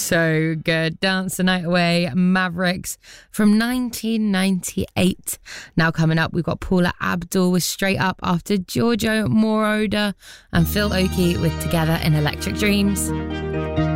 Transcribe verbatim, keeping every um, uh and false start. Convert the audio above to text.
so good. Dance the Night Away, Mavericks from nineteen ninety-eight. Now coming up, we've got Paula Abdul with Straight Up after Giorgio Moroder and Phil Oakey with Together in Electric Dreams.